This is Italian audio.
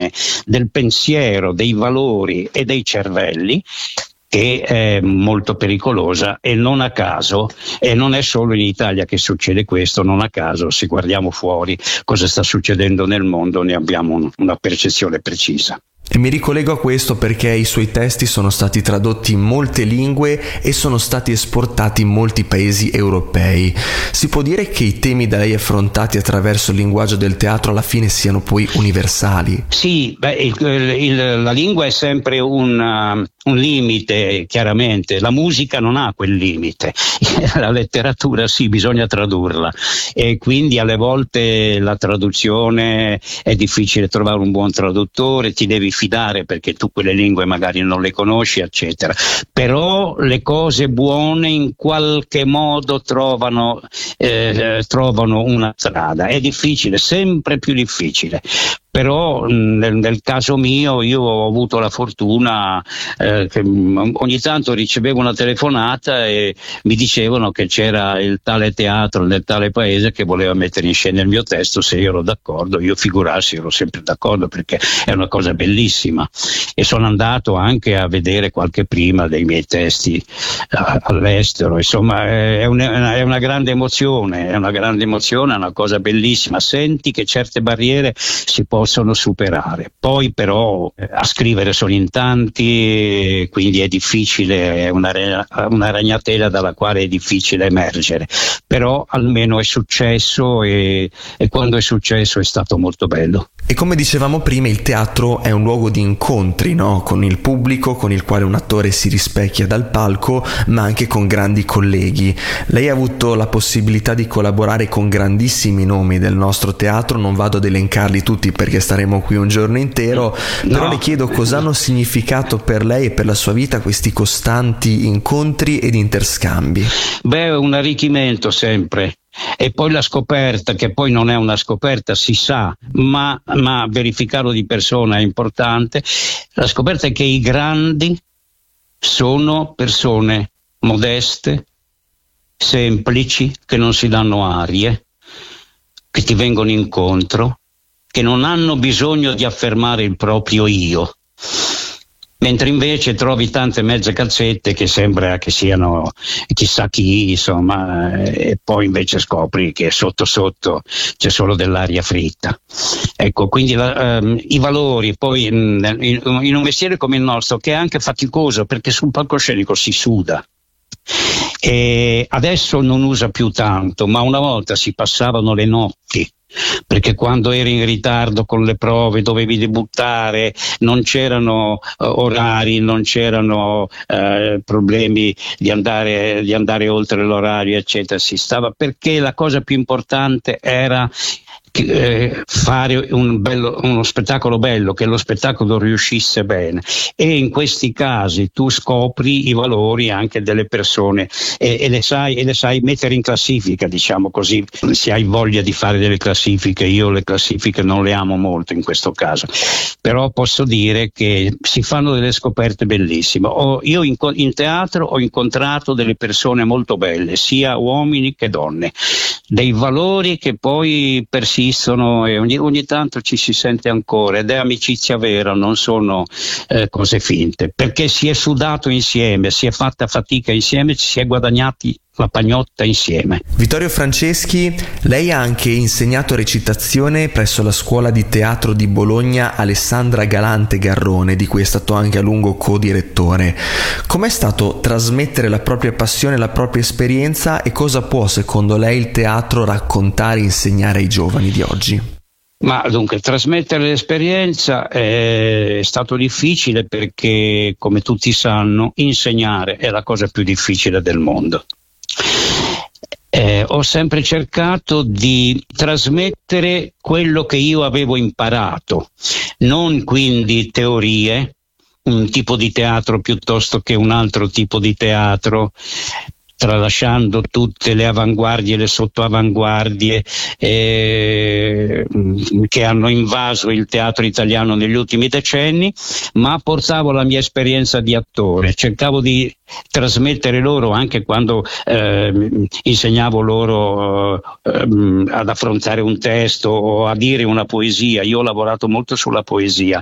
dell'attitudine, del pensiero, dei valori e dei cervelli, che è molto pericolosa, e non a caso, e non è solo in Italia che succede questo, non a caso, se guardiamo fuori cosa sta succedendo nel mondo ne abbiamo una percezione precisa. E mi ricollego a questo perché i suoi testi sono stati tradotti in molte lingue e sono stati esportati in molti paesi europei. Si può dire che i temi da lei affrontati attraverso il linguaggio del teatro alla fine siano poi universali? Sì, la lingua è sempre un limite, chiaramente. La musica non ha quel limite, la letteratura sì, bisogna tradurla, e quindi alle volte la traduzione è difficile trovare un buon traduttore, ti devi fidare perché tu quelle lingue magari non le conosci, eccetera. Però le cose buone in qualche modo trovano una strada. È difficile, sempre più difficile. Però nel caso mio io ho avuto la fortuna che ogni tanto ricevevo una telefonata e mi dicevano che c'era il tale teatro nel tale paese che voleva mettere in scena il mio testo, se io ero d'accordo. Io figurarsi ero sempre d'accordo perché è una cosa bellissima, e sono andato anche a vedere qualche prima dei miei testi all'estero. Insomma è una grande emozione, è una cosa bellissima, senti che certe barriere si possono superare. Poi però a scrivere sono in tanti, quindi è difficile, è una ragnatela dalla quale è difficile emergere, però almeno è successo, e quando è successo è stato molto bello. E come dicevamo prima, il teatro è un luogo di incontri, no? Con il pubblico, con il quale un attore si rispecchia dal palco, ma anche con grandi colleghi. Lei ha avuto la possibilità di collaborare con grandissimi nomi del nostro teatro, non vado ad elencarli tutti perché staremo qui un giorno intero, però le chiedo cosa hanno significato per lei e per la sua vita questi costanti incontri ed interscambi. Beh, un arricchimento sempre. E poi la scoperta, che poi non è una scoperta, si sa, ma verificarlo di persona è importante. La scoperta è che i grandi sono persone modeste, semplici, che non si danno arie, che ti vengono incontro, che non hanno bisogno di affermare il proprio io. Mentre invece trovi tante mezze calzette che sembra che siano chissà chi, insomma, e poi invece scopri che sotto sotto c'è solo dell'aria fritta. Ecco, quindi i valori, poi in un mestiere come il nostro, che è anche faticoso perché sul palcoscenico si suda, e adesso non usa più tanto, ma una volta si passavano le notti, perché quando eri in ritardo con le prove dovevi debuttare, non c'erano orari, non c'erano problemi di andare oltre l'orario, eccetera. Si stava, perché la cosa più importante era fare uno spettacolo bello, che lo spettacolo riuscisse bene, e in questi casi tu scopri i valori anche delle persone e le sai mettere in classifica, diciamo così, se hai voglia di fare delle classifiche. Io le classifiche non le amo molto in questo caso, però posso dire che si fanno delle scoperte bellissime. Io in teatro ho incontrato delle persone molto belle, sia uomini che donne, dei valori che poi persistono, e ogni tanto ci si sente ancora, ed è amicizia vera, non sono cose finte, perché si è sudato insieme, si è fatta fatica insieme, si è guadagnati la pagnotta insieme. Vittorio Franceschi, lei ha anche insegnato recitazione presso la scuola di teatro di Bologna Alessandra Galante Garrone, di cui è stato anche a lungo co-direttore. Com'è stato trasmettere la propria passione, la propria esperienza, e cosa può secondo lei il teatro raccontare e insegnare ai giovani di oggi? Ma dunque, trasmettere l'esperienza è stato difficile perché, come tutti sanno, insegnare è la cosa più difficile del mondo. Ho sempre cercato di trasmettere quello che io avevo imparato, non quindi teorie, un tipo di teatro piuttosto che un altro tipo di teatro, tralasciando tutte le avanguardie e le sottoavanguardie che hanno invaso il teatro italiano negli ultimi decenni, ma portavo la mia esperienza di attore, cercavo di trasmettere loro, anche quando insegnavo loro ad affrontare un testo o a dire una poesia. Io ho lavorato molto sulla poesia,